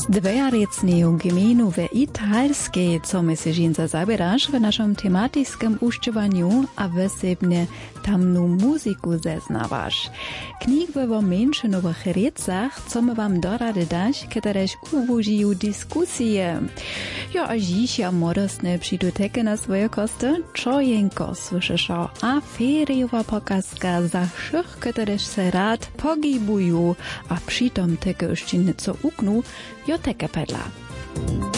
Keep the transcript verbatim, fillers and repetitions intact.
Dvejarecneju gminu w Italskiej, co my się żinca zabierasz w naszym tematickim uszczywaniu, a wysebnie tamnu muzyku zeznawasz. Knig w menšinowych recach, co my wam dorady dać, któreś uwożiją dyskusje. Jo, a dziś ja modosne przyduteke na swoje kosty, czojenko słyszysz o aferiowa pokazka za wszych, któreś se rad pogibują, a przytom teke jeszcze nieco uknu, jo teke pedla.